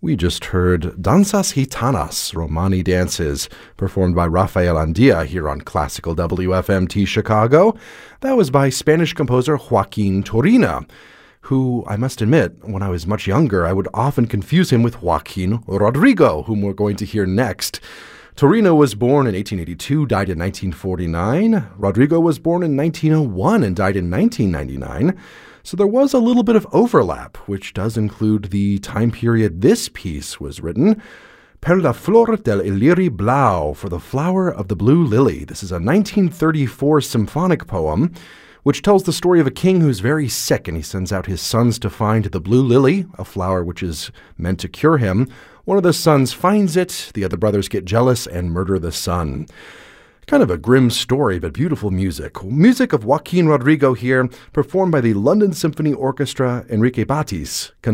We just heard Danzas Gitanas, Romani Dances, performed by Rafael Andia here on Classical WFMT Chicago. That was by Spanish composer Joaquin Turina, who, I must admit, when I was much younger, I would often confuse him with Joaquin Rodrigo, whom we're going to hear next. Turina was born in 1882, died in 1949. Rodrigo was born in 1901 and died in 1999. So there was a little bit of overlap, which does include the time period this piece was written. Per la flor del liri blau, for the flower of the blue lily. This is a 1934 symphonic poem, which tells the story of a king who's very sick, and he sends out his sons to find the blue lily, a flower which is meant to cure him. One of the sons finds it, the other brothers get jealous and murder the son. Kind of a grim story, but beautiful music. Music of Joaquin Rodrigo here, performed by the London Symphony Orchestra, Enrique Batis,